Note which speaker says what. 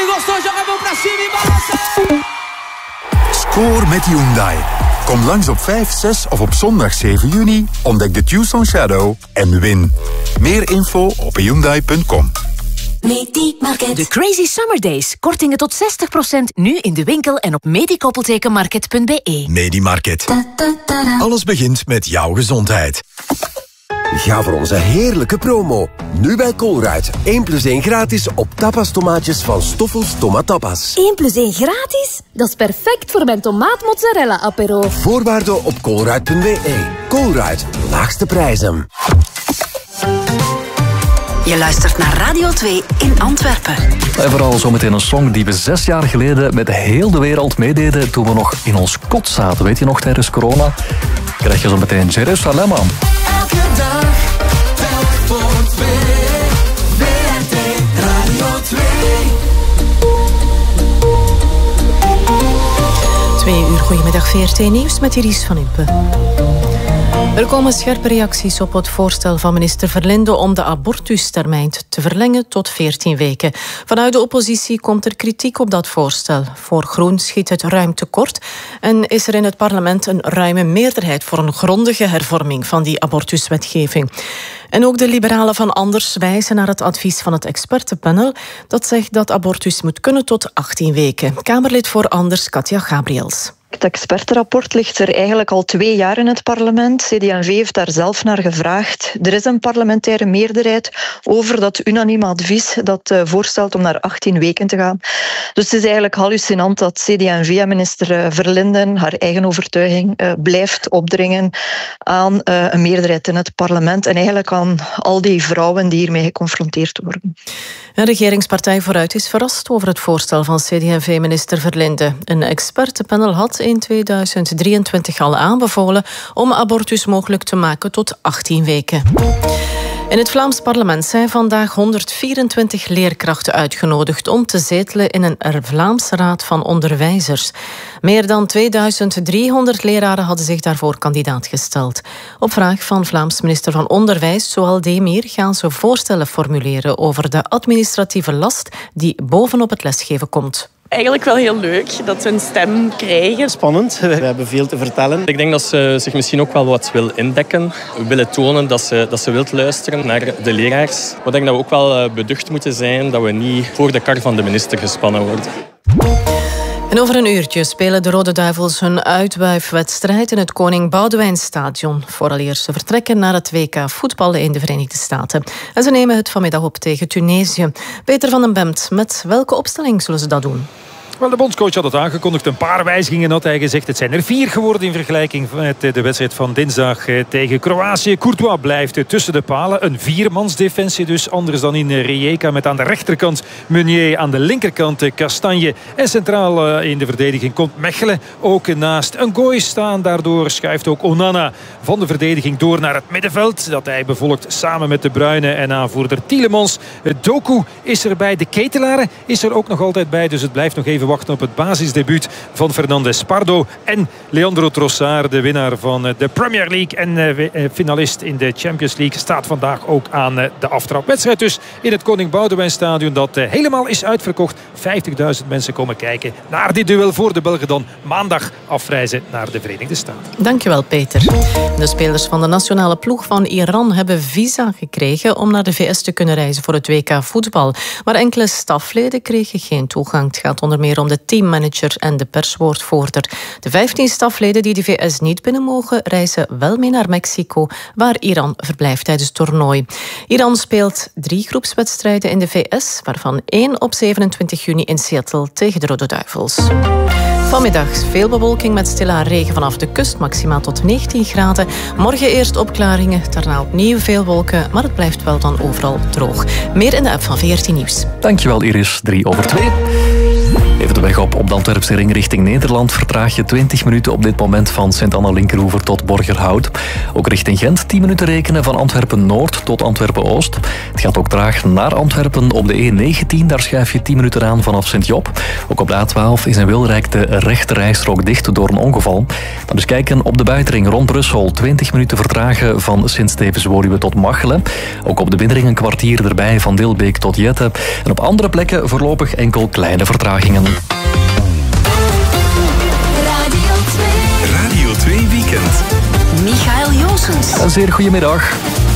Speaker 1: gostou, joga a mão pra cima e balança!
Speaker 2: Score met Hyundai. Kom langs op 5, 6 of op zondag 7 juni, ontdek de Tucson Shadow en win. Meer info op hyundai.com.
Speaker 3: Medimarket. De Crazy Summer Days. Kortingen tot 60% nu in de winkel en op medikoppeltekenmarket.be.
Speaker 4: Medimarket. Alles begint met jouw gezondheid.
Speaker 5: Ga voor onze heerlijke promo. Nu bij Colruyt. 1+1 gratis op tapas tomaatjes van Stoffels Tomatapas.
Speaker 6: 1+1 gratis? Dat is perfect voor mijn tomaat-mozzarella apero.
Speaker 5: Voorwaarden op colruyt.be. Colruyt. Laagste prijzen.
Speaker 3: Je luistert naar Radio 2 in Antwerpen.
Speaker 7: En vooral zometeen een song die we 6 jaar geleden met heel de wereld meededen toen we nog in ons kot zaten. Weet je nog, tijdens corona? Krijg je zo meteen Jerusalem aan.
Speaker 8: Elke dag, telk voor 2. WNT Radio 2.
Speaker 9: 2 uur, goedemiddag VRT Nieuws met Iris van Impe. Er komen scherpe reacties op het voorstel van minister Verlinde om de abortustermijn te verlengen tot 14 weken. Vanuit de oppositie komt er kritiek op dat voorstel. Voor Groen schiet het ruim tekort en is er in het parlement een ruime meerderheid voor een grondige hervorming van die abortuswetgeving. En ook de liberalen van Anders wijzen naar het advies van het expertenpanel dat zegt dat abortus moet kunnen tot 18 weken. Kamerlid voor Anders, Katja Gabriels.
Speaker 10: Het expertenrapport ligt er eigenlijk al 2 jaar in het parlement. CD&V heeft daar zelf naar gevraagd. Er is een parlementaire meerderheid over dat unanieme advies dat voorstelt om naar 18 weken te gaan. Dus het is eigenlijk hallucinant dat CD&V en minister Verlinden haar eigen overtuiging blijft opdringen aan een meerderheid in het parlement en eigenlijk aan al die vrouwen die hiermee geconfronteerd worden.
Speaker 9: Een regeringspartij Vooruit is verrast over het voorstel van CD&V-minister Verlinde. Een expertenpanel had in 2023 al aanbevolen om abortus mogelijk te maken tot 18 weken. In het Vlaams parlement zijn vandaag 124 leerkrachten uitgenodigd om te zetelen in een Vlaamse Raad van Onderwijzers. Meer dan 2300 leraren hadden zich daarvoor kandidaat gesteld. Op vraag van Vlaams minister van Onderwijs, Zoal Demir, gaan ze voorstellen formuleren over de administratieve last die bovenop het lesgeven komt.
Speaker 11: Eigenlijk wel heel leuk dat ze een stem krijgen.
Speaker 12: Spannend, we hebben veel te vertellen.
Speaker 13: Ik denk dat ze zich misschien ook wel wat wil indekken. We willen tonen dat ze wil luisteren naar de leraars. Maar ik denk dat we ook wel beducht moeten zijn dat we niet voor de kar van de minister gespannen worden.
Speaker 9: En over een uurtje spelen de Rode Duivels hun uitwuifwedstrijd in het Koning Boudewijnstadion. Vooraleer ze vertrekken naar het WK voetballen in de Verenigde Staten. En ze nemen het vanmiddag op tegen Tunesië. Peter van den Bemt, met welke opstelling zullen ze dat doen?
Speaker 14: Wel, de bondscoach had het aangekondigd. Een paar wijzigingen had hij gezegd. Het zijn er 4 geworden in vergelijking met de wedstrijd van dinsdag tegen Kroatië. Courtois blijft tussen de palen. Een 4-mansdefensie dus. Anders dan in Rijeka met aan de rechterkant Meunier. Aan de linkerkant Kastanje. En centraal in de verdediging komt Mechelen ook naast een gooi staan. Daardoor schuift ook Onana van de verdediging door naar het middenveld. Dat hij bevolkt samen met De Bruyne en aanvoerder Tielemans. Doku is erbij. De Ketelaren is er ook nog altijd bij. Dus het blijft nog even wachten op het basisdebuut van Fernandes Pardo en Leandro Trossard, de winnaar van de Premier League en finalist in de Champions League, staat vandaag ook aan de aftrapwedstrijd. Dus in het Koning Boudewijnstadion dat helemaal is uitverkocht. 50.000 mensen komen kijken naar dit duel voor de Belgen dan maandag afreizen naar de Verenigde Staten.
Speaker 9: Dankjewel, Peter. De spelers van de nationale ploeg van Iran hebben visa gekregen om naar de VS te kunnen reizen voor het WK voetbal. Maar enkele stafleden kregen geen toegang. Het gaat onder meer om de teammanager en de perswoordvoerder. De 15 stafleden die de VS niet binnen mogen, reizen wel mee naar Mexico, waar Iran verblijft tijdens het toernooi. Iran speelt 3 groepswedstrijden in de VS, waarvan 1 op 27 juni in Seattle tegen de Rode Duivels. Vanmiddag veel bewolking met stille regen vanaf de kust, maximaal tot 19 graden. Morgen eerst opklaringen, daarna opnieuw veel wolken, maar het blijft wel dan overal droog. Meer in de app van VRT Nieuws.
Speaker 7: Dankjewel Iris, 3 over 2. Even de weg op de Antwerpse ring richting Nederland vertraag je 20 minuten op dit moment van Sint-Anna-Linkeroever tot Borgerhout. Ook richting Gent 10 minuten rekenen van Antwerpen-Noord tot Antwerpen-Oost. Het gaat ook traag naar Antwerpen op de E19. Daar schuif je 10 minuten aan vanaf Sint-Job. Ook op de A12 is in Wilrijk de rechterrijstrook dicht door een ongeval. Dan dus kijken op de buitenring rond Brussel. 20 minuten vertragen van Sint-Stevens-Woluwe tot Machelen. Ook op de binnenring een kwartier erbij van Dilbeek tot Jette. En op andere plekken voorlopig enkel kleine vertragingen.
Speaker 4: Radio 2 Weekend.
Speaker 3: Michael Joosens.
Speaker 7: Een zeer goedemiddag.